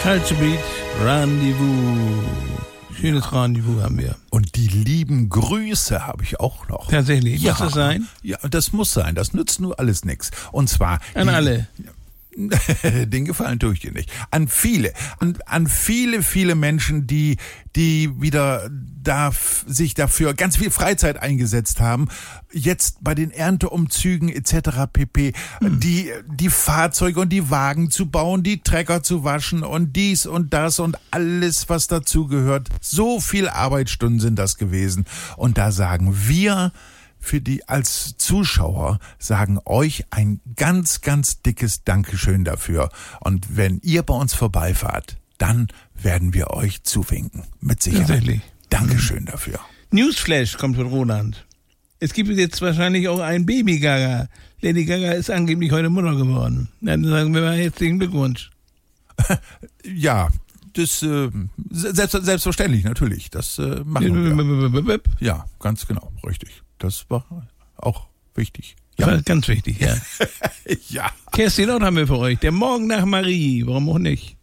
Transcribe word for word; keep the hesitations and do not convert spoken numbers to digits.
Culture Beat, Rendezvous. Schönes Rendezvous haben wir. Und die lieben Grüße habe ich auch noch. Tatsächlich, ja, muss das sein? Ja, das muss sein. Das nützt nur alles nichts. Und zwar... An die, alle. Den Gefallen tue ich dir nicht. An viele, an, an viele, viele Menschen, die, die wieder da, sich dafür ganz viel Freizeit eingesetzt haben, jetzt bei den Ernteumzügen et cetera pp. Hm. die, die Fahrzeuge und die Wagen zu bauen, die Trecker zu waschen und dies und das und alles, was dazugehört. So viel Arbeitsstunden sind das gewesen. Und da sagen wir, für die als Zuschauer sagen euch ein ganz, ganz dickes Dankeschön dafür. Und wenn ihr bei uns vorbeifahrt, dann werden wir euch zuwinken. Mit Sicherheit. Tatsächlich. Dankeschön dafür. Newsflash kommt von Roland. Es gibt jetzt wahrscheinlich auch einen Baby-Gaga. Lady Gaga ist angeblich heute Mutter geworden. Dann sagen wir mal herzlichen Glückwunsch. Ja, das äh, selbst, selbstverständlich, natürlich. Das äh, machen wir. Ja, ganz genau, richtig. Das war auch wichtig. Ja. Das war ganz wichtig, ja. Ja. Kerstin Ott haben wir für euch. Der Morgen nach Marie. Warum auch nicht?